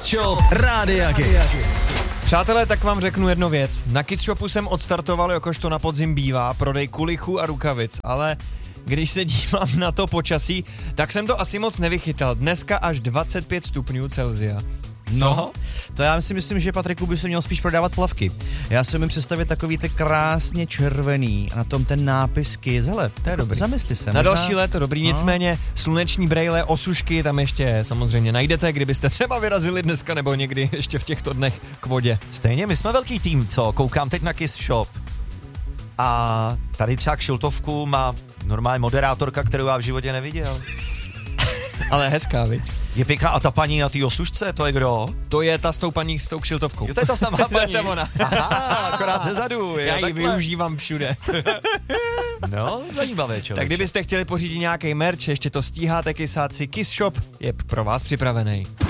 Shop Rádia Kiss. Přátelé, tak vám řeknu jednu věc. Na Kiss Shopu jsem odstartoval, jakožto na podzim bývá, prodej kulichů a rukavic, ale když se dívám na to počasí, tak jsem to asi moc nevychytal. Dneska až 25 stupňů Celsia. No, to já si myslím, že Patriku by se měl spíš prodávat plavky. Já si umím představit takový ty krásně červený a na tom ten nápis Kiss. Hele, To je dobrý. Zamysli se. Na možná... další léto dobrý, nicméně sluneční brejle, osušky tam ještě samozřejmě najdete, kdybyste třeba vyrazili dneska nebo někdy ještě v těchto dnech k vodě. Stejně, my jsme velký tým, co? Koukám teď na Kiss Shop. A tady třeba kšiltovku má normální moderátorka, kterou já v životě neviděl. Ale hezká, viď? Je pěkná a ta paní na té osušce, to je kdo? To je ta s tou paní s tou kšiltovkou. Jo, to je ta samá paní. To je ona. Aha, akorát ze zadu. Já ji takhle. využívám všude. No, zajímavé, člověče. Tak kdybyste chtěli pořídit nějaký merch, ještě to stíháte, kysáci, Kiss Shop je pro vás připravený.